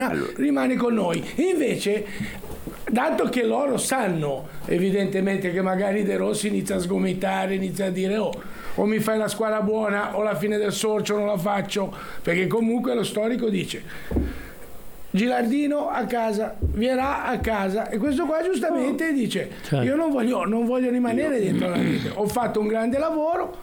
rimane con noi. Invece, dato che loro sanno evidentemente che magari De Rossi inizia a sgomitare, inizia a dire o mi fai la squadra buona o la fine del sorcio non la faccio, perché comunque lo storico dice Gilardino a casa, Vierà a casa, e questo qua giustamente dice io non voglio rimanere dentro la rete, ho fatto un grande lavoro,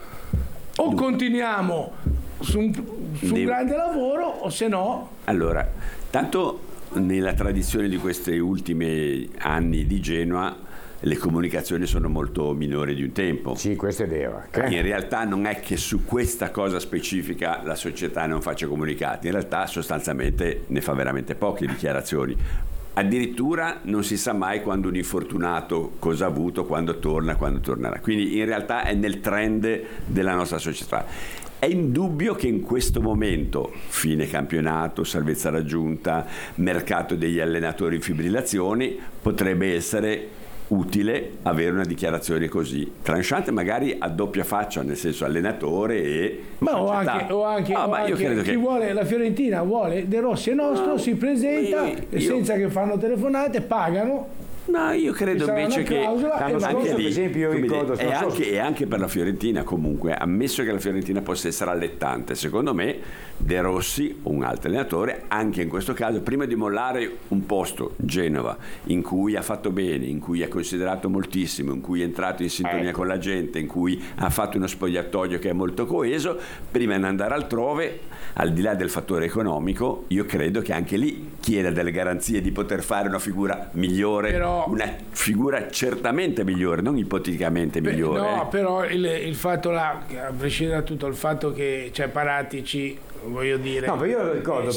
o continuiamo su un grande lavoro o se no... Allora, tanto nella tradizione di questi ultimi anni di Genoa le comunicazioni sono molto minori di un tempo. Sì, questo è vero. In realtà non è che su questa cosa specifica la società non faccia comunicati, in realtà sostanzialmente ne fa veramente poche dichiarazioni. Addirittura non si sa mai quando un infortunato cosa ha avuto, quando tornerà. Quindi in realtà è nel trend della nostra società. È indubbio che in questo momento, fine campionato, salvezza raggiunta, mercato degli allenatori in fibrillazioni, potrebbe essere utile avere una dichiarazione così tranchante, magari a doppia faccia, nel senso allenatore e o anche io credo chi che vuole, la Fiorentina vuole De Rossi è nostro, si presenta senza che fanno telefonate, pagano. No, io credo invece che anche lì, per esempio, io ricordo e anche per la Fiorentina, comunque, ammesso che la Fiorentina possa essere allettante, secondo me De Rossi o un altro allenatore, anche in questo caso, prima di mollare un posto, Genova, in cui ha fatto bene, in cui è considerato moltissimo, in cui è entrato in sintonia con la gente, in cui ha fatto uno spogliatoio che è molto coeso, prima di andare altrove, al di là del fattore economico, io credo che anche lì chieda delle garanzie di poter fare una figura migliore, una figura certamente migliore, non ipoteticamente migliore. No, però il fatto là, a prescindere da tutto, il fatto che c'è Paratici, voglio dire, no, io lo ricordo,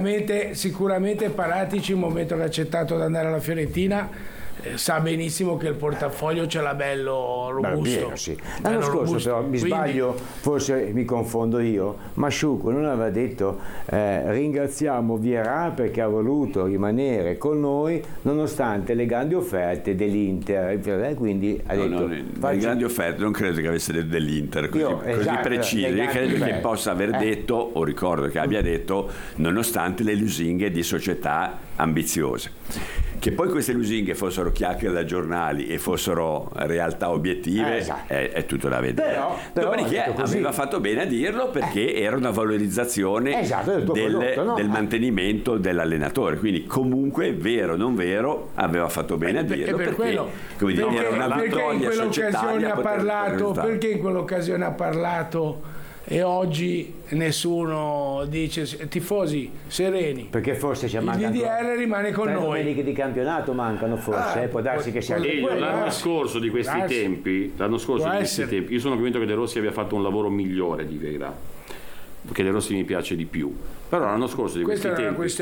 sicuramente Paratici, il momento che ha accettato di andare alla Fiorentina, sa benissimo che il portafoglio ce l'ha bello robusto. Sì. L'anno scorso però sbaglio, forse mi confondo io, ma Sciucco non aveva detto ringraziamo Vierà perché ha voluto rimanere con noi nonostante le grandi offerte dell'Inter, quindi ha detto le grandi offerte non credo che avesse detto dell'Inter così precise. Io credo che possa aver detto, o ricordo che abbia detto, nonostante le lusinghe di società ambiziose. Che poi queste lusinghe fossero chiacchiere da giornali e fossero realtà obiettive è tutto da vedere. Però dopodiché aveva fatto bene a dirlo perché era una valorizzazione del mantenimento dell'allenatore, quindi comunque vero o non vero aveva fatto bene a dirlo perché era una vittoria societaria. Perché in quell'occasione ha parlato e oggi nessuno dice tifosi sereni, perché forse c'è il DDR rimane con noi. Le di campionato mancano forse, può darsi che sia l'anno scorso di questi tempi, io sono convinto che De Rossi abbia fatto un lavoro migliore di Vieira, perché De Rossi mi piace di più, però l'anno scorso di questi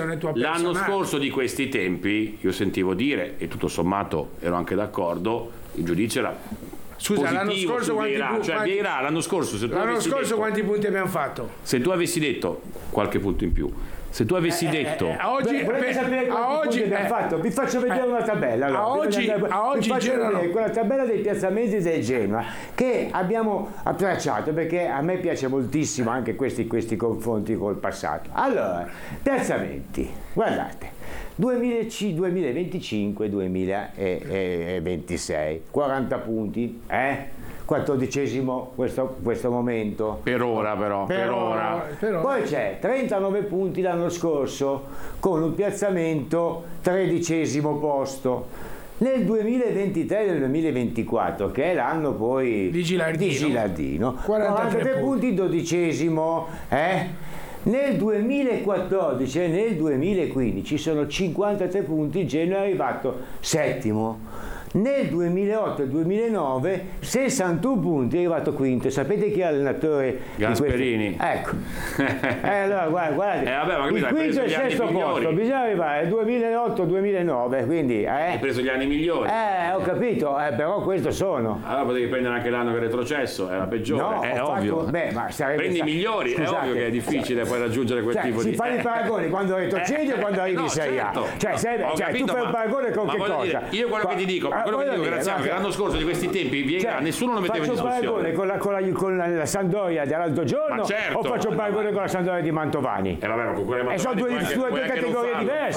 tempi io sentivo dire, e tutto sommato ero anche d'accordo, il giudizio era scusa, l'anno scorso quanti punti abbiamo fatto? Se tu avessi detto qualche punto in più, se tu avessi detto volete sapere quanti punti abbiamo fatto? Vi faccio vedere una tabella. Quella tabella dei piazzamenti del Genoa che abbiamo tracciato, perché a me piace moltissimo anche questi confronti col passato. Allora, piazzamenti, guardate, 2025-2026, 40 punti, 14esimo questo momento. Per ora. Poi c'è 39 punti l'anno scorso con un piazzamento 13esimo posto. Nel 2023 e nel 2024, che è l'anno poi di Gilardino 43 punti, 12esimo, Nel 2014 e nel 2015 sono 53 punti, Genoa è arrivato settimo. Nel 2008 e 2009 61 punti, è arrivato quinto. Sapete chi è l'allenatore? Gasperini. Ecco. Allora guardate, ma il quinto e il sesto posto bisogna arrivare al 2008-2009, quindi hai preso gli anni migliori. Ho capito, però questo sono. Allora potevi prendere anche l'anno che è retrocesso, era peggiore, no, è ovvio. Prendi i migliori, scusate, è ovvio che è difficile poi raggiungere quel tipo si di... fanno i paragoni quando retrocedi o quando arrivi in Serie A. Certo. Tu fai un paragone con che cosa? Io quello che ti dico, grazie, l'anno scorso di questi tempi nessuno lo metteva in discussione. Faccio un paragone con la Sampdoria dell'altro giorno, o faccio un paragone con la Sampdoria di Mantovani? Sono due categorie diverse.